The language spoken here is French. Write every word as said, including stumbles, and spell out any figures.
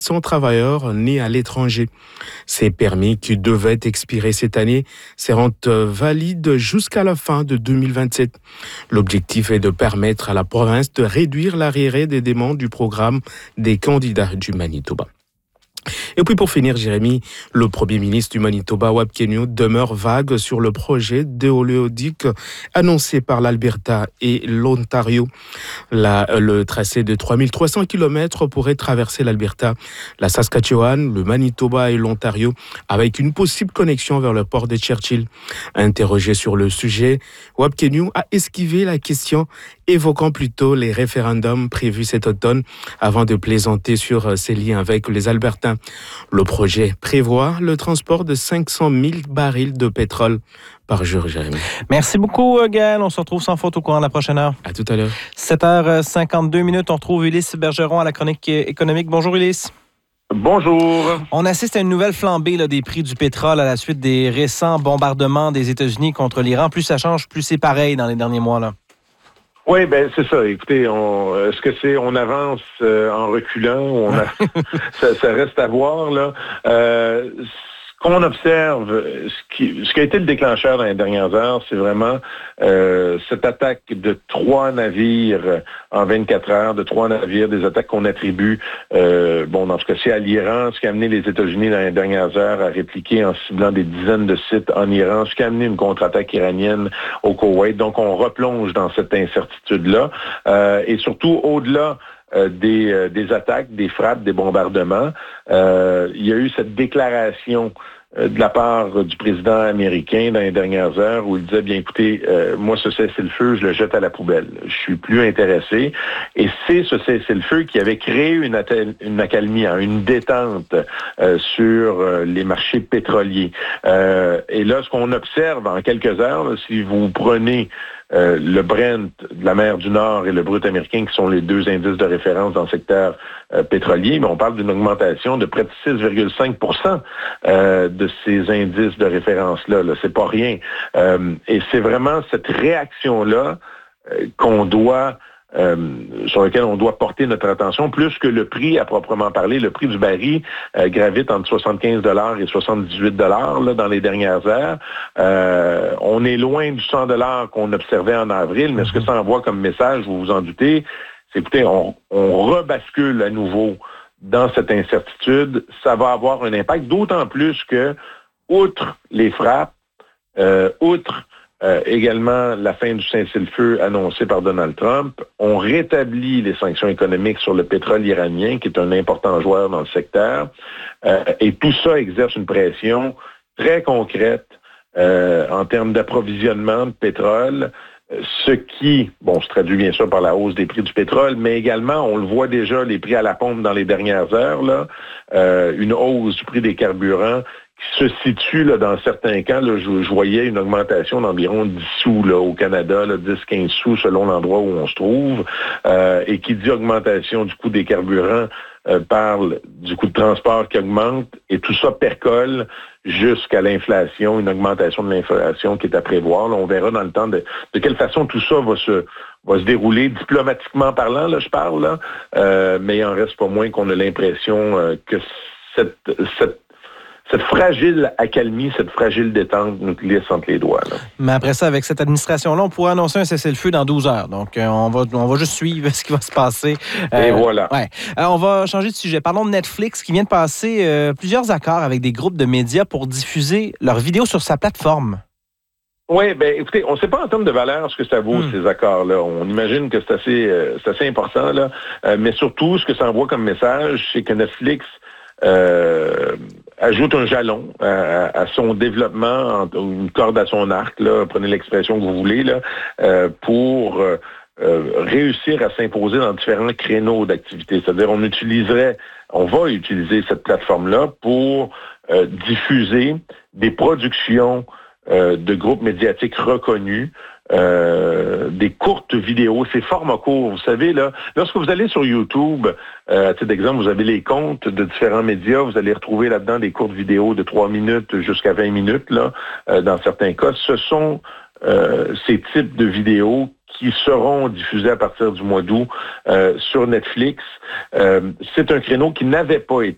cents travailleurs nés à l'étranger. Ces permis qui devaient expirer cette année seront valides jusqu'à la fin de deux mille vingt-sept. L'objectif est de permettre à la province de réduire l'arriéré des demandes du programme des candidats du Manitoba. Et puis pour finir, Jérémy, le Premier ministre du Manitoba, Wab Kinew, demeure vague sur le projet d'éoléoduc annoncé par l'Alberta et l'Ontario. La, le tracé de trois mille trois cents kilomètres pourrait traverser l'Alberta, la Saskatchewan, le Manitoba et l'Ontario, avec une possible connexion vers le port de Churchill. Interrogé sur le sujet, Wab Kinew a esquivé la question, évoquant plutôt les référendums prévus cet automne, avant de plaisanter sur ses liens avec les Albertains. Le projet prévoit le transport de cinq cent mille barils de pétrole par jour, Jérémy. Merci beaucoup, Gaël. On se retrouve sans faute au courant de la prochaine heure. À tout à l'heure. sept heures cinquante-deux minutes. On retrouve Ulysse Bergeron à la chronique économique. Bonjour, Ulysse. Bonjour. On assiste à une nouvelle flambée là, des prix du pétrole à la suite des récents bombardements des États-Unis contre l'Iran. Plus ça change, plus c'est pareil dans les derniers mois, là. Oui, ben c'est ça. Écoutez, on, est-ce que c'est on avance euh, en reculant ou on a, ça, ça reste à voir là. Euh, ce qu'on observe, ce qui, ce qui a été le déclencheur dans les dernières heures, c'est vraiment euh, cette attaque de trois navires en vingt-quatre heures, de trois navires, des attaques qu'on attribue, euh, bon, dans ce cas-ci à l'Iran, ce qui a amené les États-Unis dans les dernières heures à répliquer en ciblant des dizaines de sites en Iran, ce qui a amené une contre-attaque iranienne au Koweït. Donc, on replonge dans cette incertitude-là. Euh, et surtout, au-delà Euh, des, euh, des attaques, des frappes, des bombardements. Euh, il y a eu cette déclaration euh, de la part du président américain dans les dernières heures où il disait, bien écoutez, euh, moi ce cessez-le-feu, je le jette à la poubelle. Je suis plus intéressé. Et c'est ce cessez-le-feu qui avait créé une, atta- une accalmie, hein, une détente euh, sur euh, les marchés pétroliers. Euh, et là, ce qu'on observe en quelques heures, là, si vous prenez Euh, le Brent de la mer du Nord et le brut américain, qui sont les deux indices de référence dans le secteur euh, pétrolier, mais on parle d'une augmentation de près de six virgule cinq pour cent euh, de ces indices de référence-là. Là. C'est pas rien. Euh, et c'est vraiment cette réaction-là euh, qu'on doit Euh, sur lequel on doit porter notre attention, plus que le prix à proprement parler. Le prix du baril euh, gravite entre soixante-quinze dollars et soixante-dix-huit dollars là, dans les dernières heures. Euh, on est loin du cent dollars qu'on observait en avril, mais ce que ça envoie comme message, vous vous en doutez, c'est écoutez, on, on rebascule à nouveau dans cette incertitude. Ça va avoir un impact, d'autant plus que, outre les frappes, euh, outre Euh, également, la fin du cessez-le-feu annoncé par Donald Trump. On rétablit les sanctions économiques sur le pétrole iranien, qui est un important joueur dans le secteur. Euh, et tout ça exerce une pression très concrète euh, en termes d'approvisionnement de pétrole, ce qui, bon, se traduit bien sûr par la hausse des prix du pétrole, mais également, on le voit déjà, les prix à la pompe dans les dernières heures, là, euh, une hausse du prix des carburants qui se situe là, dans certains cas, là, je, je voyais une augmentation d'environ dix sous là, au Canada, là, dix à quinze sous selon l'endroit où on se trouve, euh, et qui dit augmentation du coût des carburants euh, parle du coût de transport qui augmente, et tout ça percole jusqu'à l'inflation, une augmentation de l'inflation qui est à prévoir. Là, on verra dans le temps de, de quelle façon tout ça va se va se dérouler, diplomatiquement parlant, là, je parle, là, euh, mais il en reste pas moins qu'on a l'impression euh, que cette, cette Cette fragile accalmie, cette fragile détente nous glisse entre les doigts. Là. Mais après ça, avec cette administration-là, on pourrait annoncer un cessez-le-feu dans douze heures. Donc, euh, on, va, on va juste suivre ce qui va se passer. Euh, Et voilà. Ouais. Alors, on va changer de sujet. Parlons de Netflix qui vient de passer euh, plusieurs accords avec des groupes de médias pour diffuser leurs vidéos sur sa plateforme. Oui, bien, écoutez, on ne sait pas en termes de valeur ce que ça vaut, hmm. ces accords-là. On imagine que c'est assez, euh, c'est assez important, là. Euh, mais surtout, ce que ça envoie comme message, c'est que Netflix euh, ajoute un jalon à, à son développement, une corde à son arc, là, prenez l'expression que vous voulez, là, euh, pour euh, réussir à s'imposer dans différents créneaux d'activité. C'est-à-dire, on utiliserait, on va utiliser cette plateforme-là pour euh, diffuser des productions euh, de groupes médiatiques reconnus, Euh, des courtes vidéos, ces formats courts. Vous savez, là, lorsque vous allez sur YouTube, euh, à titre d'exemple, vous avez les comptes de différents médias, vous allez retrouver là-dedans des courtes vidéos de trois minutes jusqu'à vingt minutes, là, euh, dans certains cas. Ce sont euh, ces types de vidéos qui seront diffusées à partir du mois d'août euh, sur Netflix. Euh, c'est un créneau qui n'avait pas été